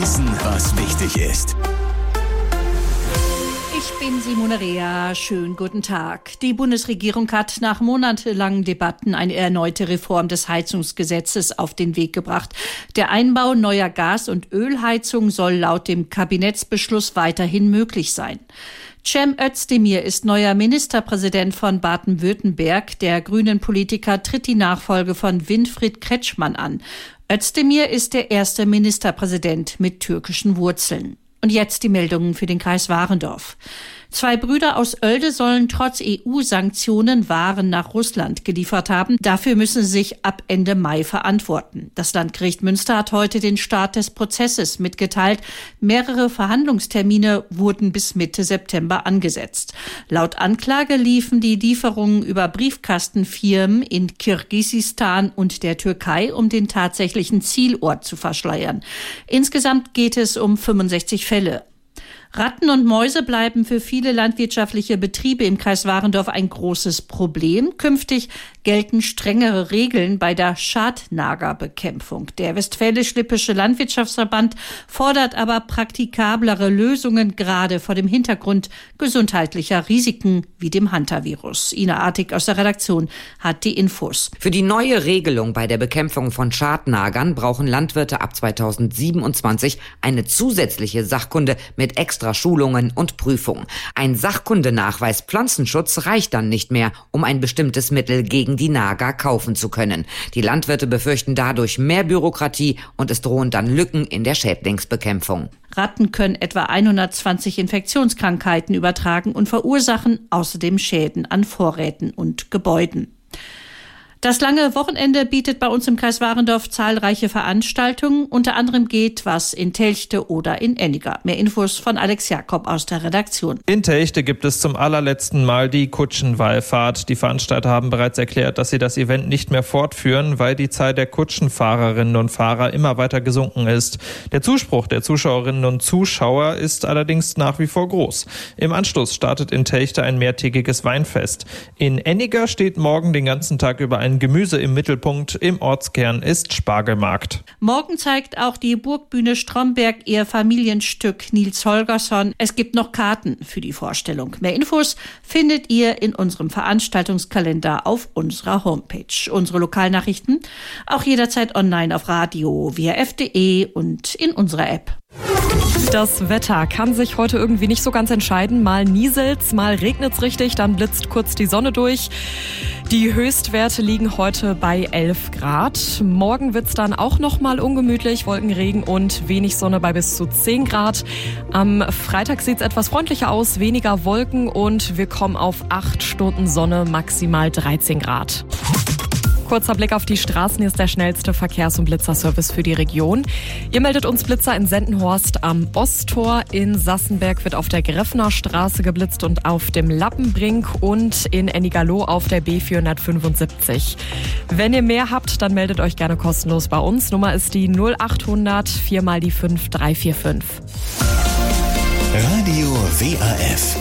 Wissen, was wichtig ist. Ich bin Simone Rea. Schönen guten Tag. Die Bundesregierung hat nach monatelangen Debatten eine erneute Reform des Heizungsgesetzes auf den Weg gebracht. Der Einbau neuer Gas- und Ölheizungen soll laut dem Kabinettsbeschluss weiterhin möglich sein. Cem Özdemir ist neuer Ministerpräsident von Baden-Württemberg. Der Grünen-Politiker tritt die Nachfolge von Winfried Kretschmann an. Özdemir ist der erste Ministerpräsident mit türkischen Wurzeln. Und jetzt die Meldungen für den Kreis Warendorf. 2 Brüder aus Oelde sollen trotz EU-Sanktionen Waren nach Russland geliefert haben. Dafür müssen sie sich ab Ende Mai verantworten. Das Landgericht Münster hat heute den Start des Prozesses mitgeteilt. Mehrere Verhandlungstermine wurden bis Mitte September angesetzt. Laut Anklage liefen die Lieferungen über Briefkastenfirmen in Kirgisistan und der Türkei, um den tatsächlichen Zielort zu verschleiern. Insgesamt geht es um 65 Fälle. Ratten und Mäuse bleiben für viele landwirtschaftliche Betriebe im Kreis Warendorf ein großes Problem. Künftig gelten strengere Regeln bei der Schadnagerbekämpfung. Der Westfälisch-Lippische Landwirtschaftsverband fordert aber praktikablere Lösungen, gerade vor dem Hintergrund gesundheitlicher Risiken wie dem Hantavirus. Ina Artig aus der Redaktion hat die Infos. Für die neue Regelung bei der Bekämpfung von Schadnagern brauchen Landwirte ab 2027 eine zusätzliche Sachkunde mit extra Schulungen und Prüfungen. Ein Sachkundenachweis Pflanzenschutz reicht dann nicht mehr, um ein bestimmtes Mittel gegen die Nager kaufen zu können. Die Landwirte befürchten dadurch mehr Bürokratie und es drohen dann Lücken in der Schädlingsbekämpfung. Ratten können etwa 120 Infektionskrankheiten übertragen und verursachen außerdem Schäden an Vorräten und Gebäuden. Das lange Wochenende bietet bei uns im Kreis Warendorf zahlreiche Veranstaltungen. Unter anderem geht was in Telchte oder in Enniger. Mehr Infos von Alex Jakob aus der Redaktion. In Telchte gibt es zum allerletzten Mal die Kutschenwallfahrt. Die Veranstalter haben bereits erklärt, dass sie das Event nicht mehr fortführen, weil die Zahl der Kutschenfahrerinnen und Fahrer immer weiter gesunken ist. Der Zuspruch der Zuschauerinnen und Zuschauer ist allerdings nach wie vor groß. Im Anschluss startet in Telchte ein mehrtägiges Weinfest. In Enniger steht morgen den ganzen Tag über ein Gemüse im Mittelpunkt. Im Ortskern ist Spargelmarkt. Morgen zeigt auch die Burgbühne Stromberg ihr Familienstück Nils Holgersson. Es gibt noch Karten für die Vorstellung. Mehr Infos findet ihr in unserem Veranstaltungskalender auf unserer Homepage. Unsere Lokalnachrichten auch jederzeit online auf Radio, wrf.de und in unserer App. Das Wetter kann sich heute irgendwie nicht so ganz entscheiden. Mal nieselt's, mal regnet's richtig, dann blitzt kurz die Sonne durch. Die Höchstwerte liegen heute bei 11 Grad. Morgen wird's dann auch noch mal ungemütlich, Wolkenregen und wenig Sonne bei bis zu 10 Grad. Am Freitag sieht's etwas freundlicher aus, weniger Wolken und wir kommen auf 8 Stunden Sonne, maximal 13 Grad. Kurzer Blick auf die Straßen, hier ist der schnellste Verkehrs- und Blitzerservice für die Region. Ihr meldet uns Blitzer in Sendenhorst am Osttor, in Sassenberg wird auf der Greffner Straße geblitzt und auf dem Lappenbrink und in Ennigerloh auf der B475. Wenn ihr mehr habt, dann meldet euch gerne kostenlos bei uns. Nummer ist die 0800 4 mal die 5345. Radio WAF.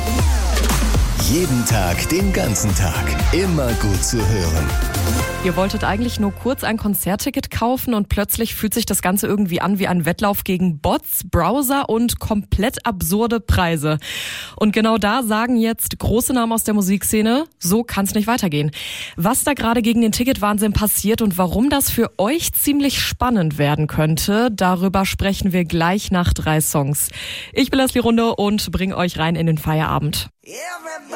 Jeden Tag, den ganzen Tag. Immer gut zu hören. Ihr wolltet eigentlich nur kurz ein Konzertticket kaufen und plötzlich fühlt sich das Ganze irgendwie an wie ein Wettlauf gegen Bots, Browser und komplett absurde Preise. Und genau da sagen jetzt große Namen aus der Musikszene, so kann's nicht weitergehen. Was da gerade gegen den Ticketwahnsinn passiert und warum das für euch ziemlich spannend werden könnte, darüber sprechen wir gleich nach 3 Songs. Ich bin Leslie Runde und bringe euch rein in den Feierabend.